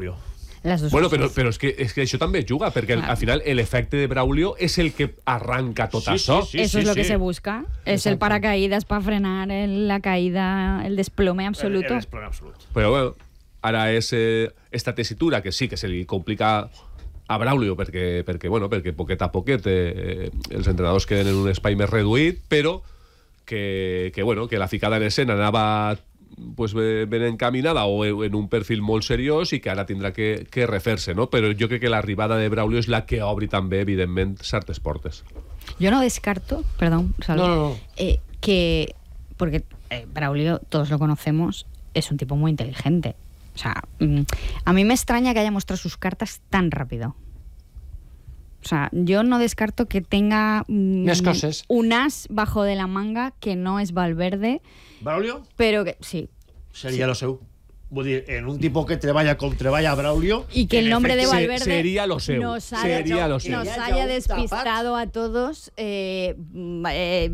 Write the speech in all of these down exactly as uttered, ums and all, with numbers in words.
Braulio. Bueno, però, però és, que, és que això també juga, perquè claro. al final l'efecte de Braulio és el que arranca tot sí, això. Sí, sí, eso sí, es lo sí. que se busca. Exacto. Es el paracaídas para frenar el, la caída, el desplome absoluto. El, el desplome absolut. Però bueno, ara és eh, esta tessitura que sí que se li complica a Braulio perquè, perquè, bueno, perquè poquet a poquet eh, els entrenadors queden en un espai més reduït, però que, que, bueno, que la ficada en escena anava pues ben encaminada o en un perfil molt seriós i que ara tindrà que, que refer-se, no? Però jo crec que l'arribada de Braulio és la que obri també, evidentment, certes portes. Yo no descarto, perdón, Salvo, no, no, no. Eh, que, porque eh, Braulio, todos lo conocemos, es un tipo muy inteligente. O sea, mm, a mí me extraña que haya mostrado sus cartas tan rápido. O sea, yo no descarto que tenga mm, un as bajo de la manga que no es Valverde. Braulio? Pero que, sí. Sería sí. lo seu. Vull dir, en un tipo que treballa com treballa Braulio... Y que el nombre de Valverde se, sería lo seu. Nos haya, sería lo seu. Nos haya despistado a todos eh, eh,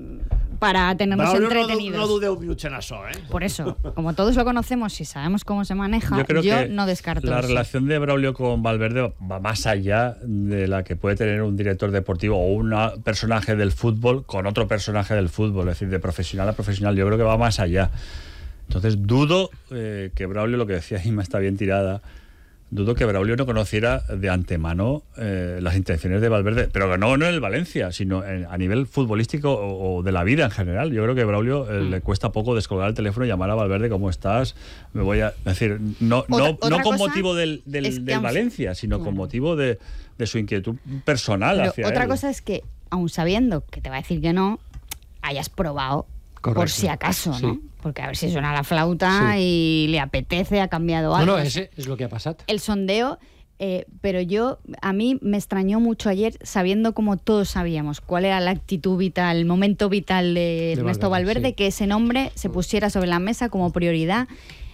para tenernos Braulio entretenidos. No, no dudeu minuts en això, ¿eh? Por eso, como todos lo conocemos y sabemos cómo se maneja, yo, creo yo que no descarto la eso. relación de Braulio con Valverde va más allá de la que puede tener un director deportivo o un personaje del fútbol con otro personaje del fútbol, es decir, de profesional a profesional. Yo creo que va más allá. Entonces dudo eh, que Braulio, lo que decía Inma está bien tirada, dudo que Braulio no conociera de antemano eh, las intenciones de Valverde, pero no, no en el Valencia, sino en, a nivel futbolístico o, o de la vida en general. Yo creo que a Braulio eh, mm. le cuesta poco descolgar el teléfono y llamar a Valverde, ¿cómo estás? Me voy a... Es decir, no, no, no con motivo del, del, es del Valencia, sino claro. con motivo de, de su inquietud personal pero hacia otra él. cosa es que, aun sabiendo que te va a decir que no, hayas probado Correcto. Por si acaso, sí. ¿no? Porque a ver si suena la flauta sí. y le apetece, ha cambiado algo. No, no, ese es lo que ha pasado. El sondeo, eh, pero yo, a mí me extrañó mucho ayer, sabiendo como todos sabíamos cuál era la actitud vital, el momento vital de, de Ernesto Valverde, Valverde sí. que ese nombre se pusiera sobre la mesa como prioridad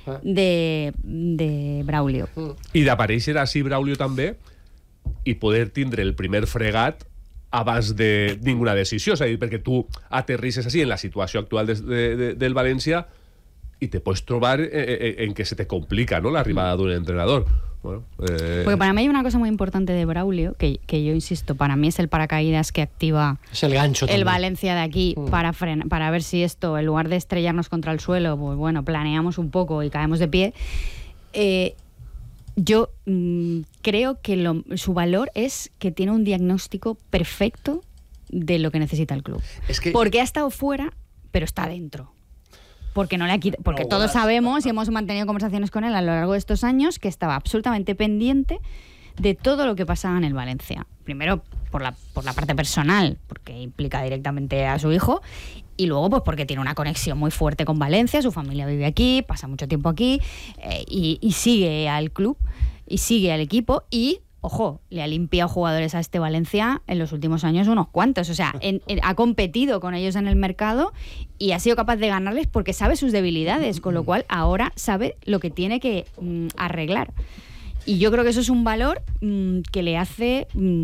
de, de Braulio. I d'aparèixer així Braulio també i poder tindre el primer fregat abans de ninguna decisió, és a dir, perquè tu aterrisses així en la situació actual de, de, de, del València i te pots trobar en, en que se te complica, ¿no?, l'arribada d'un entrenador. Bueno, eh... Porque para mí hay una cosa muy importante de Braulio, que, que yo insisto, para mí es el paracaídas que activa es el, gancho el Valencia de aquí mm. para, frena, para ver si esto, en lugar de estrellarnos contra el suelo, pues bueno, planeamos un poco y caemos de pie. Eh, Yo mmm, creo que lo, su valor es que tiene un diagnóstico perfecto de lo que necesita el club. Es que... Porque ha estado fuera, pero está dentro. Porque no le ha quitado, porque no, todos bueno, sabemos y hemos mantenido conversaciones con él a lo largo de estos años que estaba absolutamente pendiente de todo lo que pasaba en el Valencia. Primero por la, por la parte personal, porque implica directamente a su hijo, y luego pues porque tiene una conexión muy fuerte con Valencia, su familia vive aquí, pasa mucho tiempo aquí, eh, y, y sigue al club, y sigue al equipo, y, ojo, le ha limpiado jugadores a este Valencia en los últimos años unos cuantos, o sea, en, en, ha competido con ellos en el mercado y ha sido capaz de ganarles porque sabe sus debilidades, con lo cual ahora sabe lo que tiene que mm, arreglar. Y yo creo que eso es un valor mmm, que le hace... Mmm,